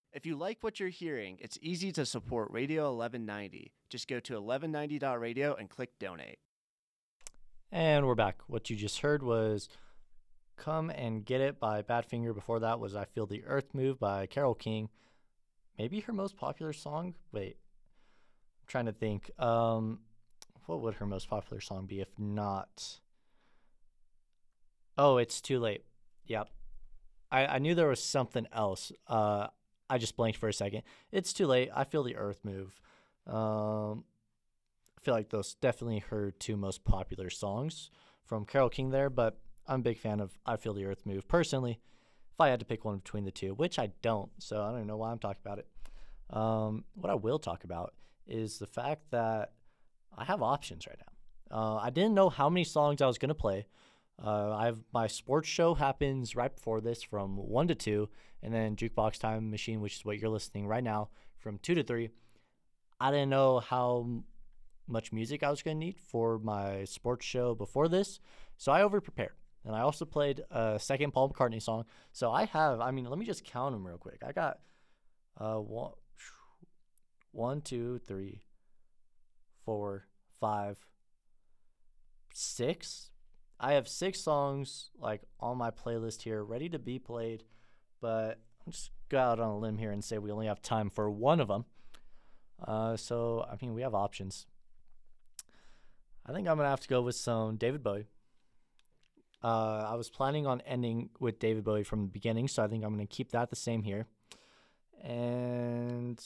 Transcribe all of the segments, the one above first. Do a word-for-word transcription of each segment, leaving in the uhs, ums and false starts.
If you like what you're hearing, it's easy to support Radio eleven ninety. Just go to eleven ninety dot radio and click donate. And we're back. What you just heard was Come and Get It by Badfinger. Before that was I Feel the Earth Move by Carole King. Maybe her most popular song? Wait, I'm trying to think. Um, what would her most popular song be if not? Oh, It's Too Late. Yep. I, I knew there was something else. Uh, I just blanked for a second. It's Too Late. I Feel the Earth Move. Um, I feel like those definitely her two most popular songs from Carole King there, but I'm a big fan of I Feel the Earth Move. Personally, if I had to pick one between the two, which I don't, so I don't know why I'm talking about it. Um, what I will talk about is the fact that I have options right now. Uh, I didn't know how many songs I was going to play. Uh, I have my sports show happens right before this from one to two, and then Jukebox Time Machine, which is what you're listening right now, from two to three. I didn't know how much music I was going to need for my sports show before this, so I over-prepared. And I also played a second Paul McCartney song. So I have, I mean, let me just count them real quick. I got uh, one, one, two, three, four, five, six. I have six songs like on my playlist here ready to be played, but I'll just go out on a limb here and say we only have time for one of them. Uh, so, I mean, we have options. I think I'm going to have to go with some David Bowie. Uh, I was planning on ending with David Bowie from the beginning, so I think I'm going to keep that the same here. And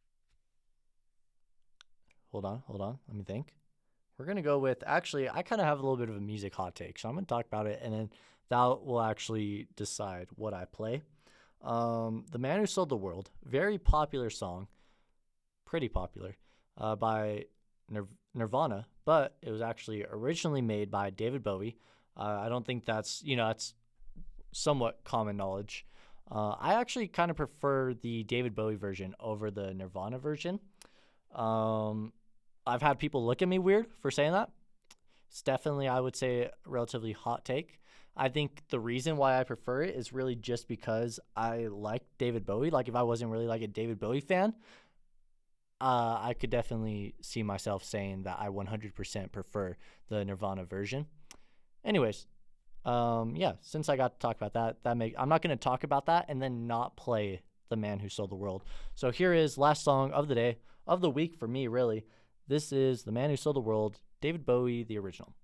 hold on, hold on. Let me think. We're going to go with, actually, I kind of have a little bit of a music hot take, so I'm going to talk about it, and then that will actually decide what I play. Um, The Man Who Sold the World, very popular song, pretty popular, uh, by Nir- Nirvana, but it was actually originally made by David Bowie. Uh, I don't think that's, you know, that's somewhat common knowledge. Uh, I actually kind of prefer the David Bowie version over the Nirvana version. Um, I've had people look at me weird for saying that. It's definitely, I would say, a relatively hot take. I think the reason why I prefer it is really just because I like David Bowie. Like, if I wasn't really like a David Bowie fan, uh, I could definitely see myself saying that I one hundred percent prefer the Nirvana version. Anyways, um, yeah, since I got to talk about that, that make I'm not going to talk about that and then not play The Man Who Sold the World. So here is last song of the day, of the week for me, really. This is The Man Who Sold the World, David Bowie, the original.